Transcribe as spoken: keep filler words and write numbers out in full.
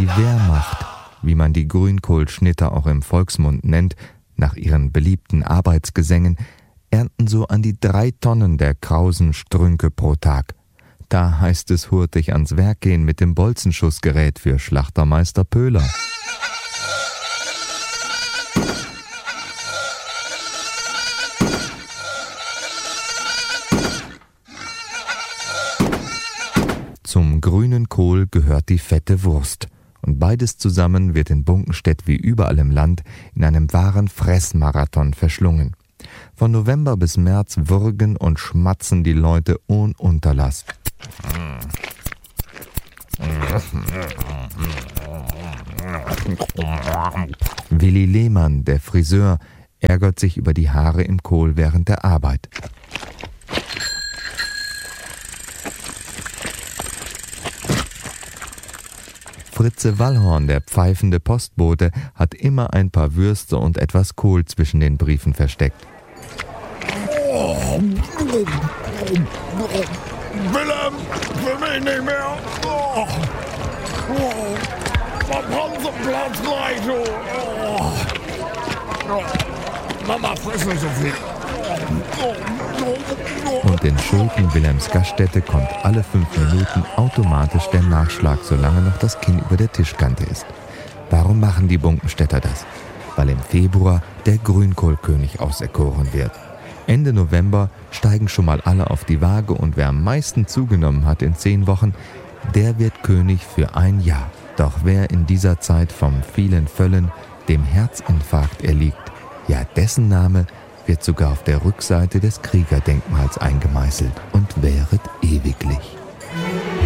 Die Wehrmacht, wie man die Grünkohlschnitter auch im Volksmund nennt, nach ihren beliebten Arbeitsgesängen, ernten so an die drei Tonnen der krausen Strünke pro Tag. Da heißt es hurtig ans Werk gehen mit dem Bolzenschussgerät für Schlachtermeister Pöhler. Zum grünen Kohl gehört die fette Wurst. Und beides zusammen wird in Bunkenstedt wie überall im Land in einem wahren Fressmarathon verschlungen. Von November bis März würgen und schmatzen die Leute ohne Unterlass. Willi Lehmann, der Friseur, ärgert sich über die Haare im Kohl während der Arbeit. Fritze Wallhorn, der pfeifende Postbote, hat immer ein paar Würste und etwas Kohl zwischen den Briefen versteckt. Willem, für mich nicht mehr. Oh. Oh. Platz gleich. Oh. Oh. Mama, friss nicht so viel. Und in Schulten Wilhelms Gaststätte kommt alle fünf Minuten automatisch der Nachschlag, solange noch das Kinn über der Tischkante ist. Warum machen die Bunkenstädter das? Weil im Februar der Grünkohlkönig auserkoren wird. Ende November steigen schon mal alle auf die Waage und wer am meisten zugenommen hat in zehn Wochen, der wird König für ein Jahr. Doch wer in dieser Zeit vom vielen Völlen dem Herzinfarkt erliegt, ja, dessen Name wird sogar auf der Rückseite des Kriegerdenkmals eingemeißelt und währet ewiglich.